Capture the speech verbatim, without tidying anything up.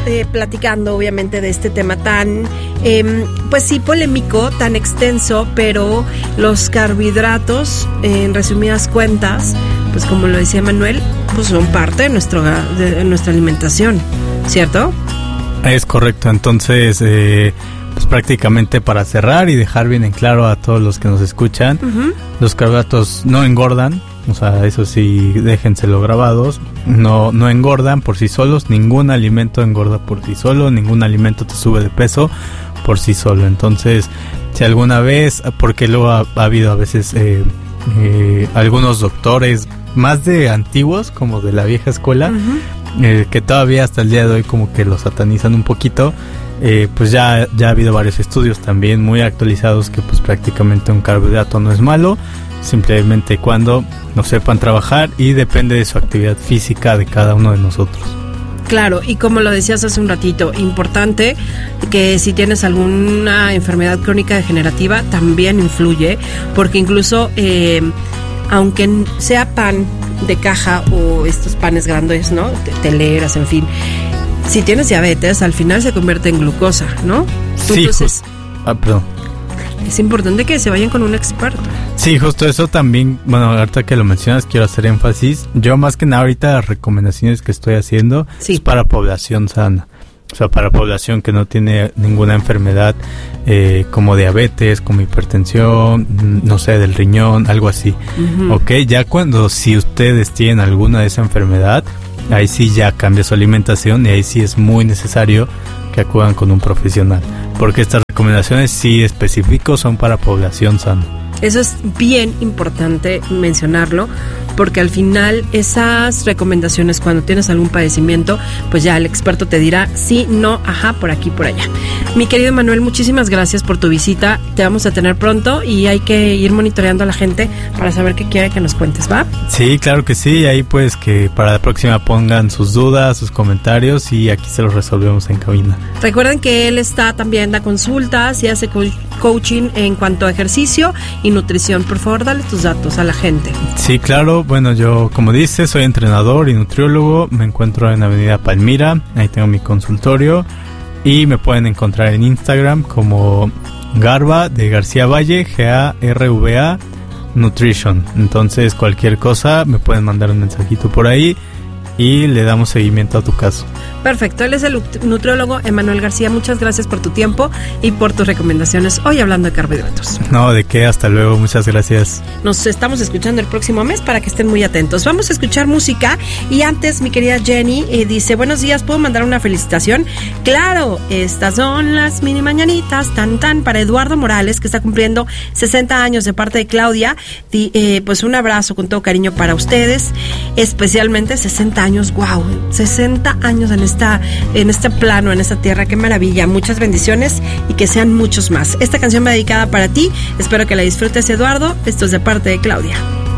eh, platicando obviamente de este tema tan, eh, pues sí, polémico, tan extenso, pero los carbohidratos, eh, en resumidas cuentas, pues como lo decía Manuel, pues son parte de, nuestro, de nuestra alimentación, ¿cierto? Es correcto, entonces eh, pues prácticamente para cerrar y dejar bien en claro a todos los que nos escuchan, uh-huh. los carbohidratos no engordan, o sea, eso sí, déjenselo grabados, no, no engordan por sí solos, ningún alimento engorda por sí solo, ningún alimento te sube de peso por sí solo. Entonces, si alguna vez, porque luego ha, ha habido a veces eh, eh, algunos doctores más de antiguos, como de la vieja escuela, uh-huh. eh, que todavía hasta el día de hoy como que lo satanizan un poquito, eh, pues ya, ya ha habido varios estudios también muy actualizados que pues prácticamente un carbohidrato no es malo, simplemente cuando no sepan trabajar y depende de su actividad física de cada uno de nosotros. Claro, y como lo decías hace un ratito, importante que si tienes alguna enfermedad crónica degenerativa también influye, porque incluso eh, aunque sea pan de caja o estos panes grandes, ¿no? Teleras, en fin, si tienes diabetes, al final se convierte en glucosa, ¿no? Sí, Entonces, ju- ah, perdón. Es importante que se vayan con un experto. Sí, justo eso también, bueno, ahorita que lo mencionas quiero hacer énfasis. Yo más que nada ahorita las recomendaciones que estoy haciendo sí. es para población sana. O sea, para población que no tiene ninguna enfermedad eh, como diabetes, como hipertensión, no sé, del riñón, algo así. Uh-huh. Ok, ya cuando si ustedes tienen alguna de esa enfermedad, ahí sí ya cambia su alimentación y ahí sí es muy necesario que acudan con un profesional, porque estas recomendaciones sí específicos son para población sana. Eso es bien importante mencionarlo, porque al final esas recomendaciones cuando tienes algún padecimiento, pues ya el experto te dirá sí, no, ajá, por aquí, por allá. Mi querido Manuel, muchísimas gracias por tu visita, te vamos a tener pronto y hay que ir monitoreando a la gente para saber qué quiere que nos cuentes, ¿va? Sí, claro que sí, ahí pues que para la próxima pongan sus dudas, sus comentarios y aquí se los resolvemos en cabina. Recuerden que él está también, da consultas y hace co- coaching en cuanto a ejercicio y nutrición. Por favor, dale tus datos a la gente. Sí, claro. Bueno, yo, como dice, soy entrenador y nutriólogo. Me encuentro en Avenida Palmira. Ahí tengo mi consultorio. Y me pueden encontrar en Instagram como Garva de García Valle, G A R V A Nutrition. Entonces, cualquier cosa, me pueden mandar un mensajito por ahí y le damos seguimiento a tu caso. Perfecto, él es el nutriólogo Emanuel García. Muchas gracias por tu tiempo y por tus recomendaciones hoy hablando de carbohidratos. No, de qué, hasta luego, muchas gracias. Nos estamos escuchando el próximo mes para que estén muy atentos. Vamos a escuchar música y antes mi querida Jenny eh, dice, buenos días, ¿puedo mandar una felicitación? Claro, estas son las mini mañanitas, tan tan, para Eduardo Morales, que está cumpliendo sesenta años de parte de Claudia. Di, eh, pues un abrazo con todo cariño para ustedes, especialmente sesenta años, wow, sesenta años en esta, en este plano, en esta tierra, qué maravilla, muchas bendiciones y que sean muchos más. Esta canción va dedicada para ti, espero que la disfrutes, Eduardo. Esto es de parte de Claudia.